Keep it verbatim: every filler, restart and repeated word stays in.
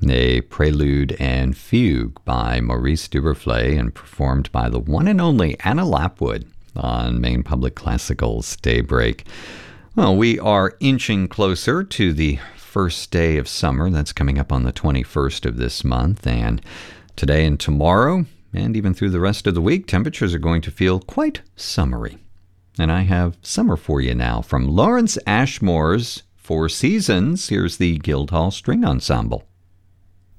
a prelude and fugue by Maurice Duverflay and performed by the one and only Anna Lapwood on Maine Public Classical's Daybreak. Well, we are inching closer to the first day of summer. That's coming up on the twenty-first of this month, and today and tomorrow, and even through the rest of the week, temperatures are going to feel quite summery. And I have summer for you now from Lawrence Ashmore's Four Seasons. Here's the Guildhall String Ensemble.